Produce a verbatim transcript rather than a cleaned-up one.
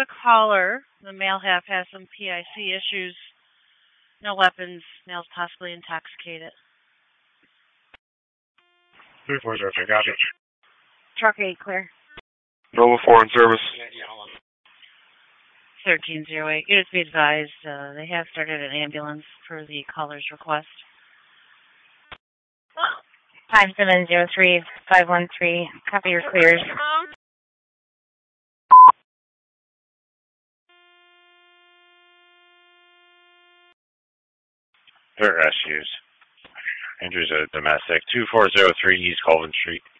a caller. The male half has some P I C issues. No weapons. Male's possibly intoxicated. three four zero three, copy. Truck eight, clear. Nova four in service. thirteen oh eight. Units be advised, uh, they have started an ambulance per the caller's request. five seven zero three five one three, copy your clears. Dirt rescues. Andrew's a domestic. two four zero three East Colvin Street.